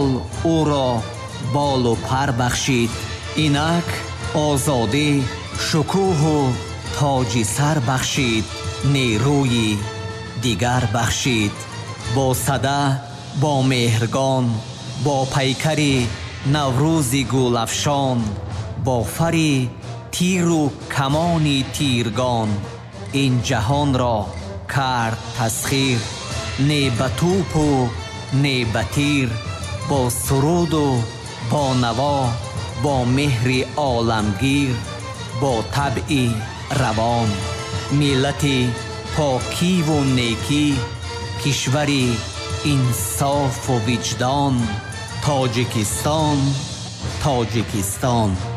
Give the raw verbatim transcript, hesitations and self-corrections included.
سال او را بال و پر بخشید. اینک آزادی شکوه و تاج سر بخشید، نیروی دیگر بخشید. با صده، با مهرگان، با پیکری نوروزی گل افشان، با فری تیر و کمانی تیرگان، این جهان را کرد تسخیر. نه به توپ و نه به تیر، با سرود و با نوا، با مهر عالمگیر، با طبع روان، ملت پاکی و نیکی، کشوری انصاف و وجدان، تاجیکستان، تاجیکستان.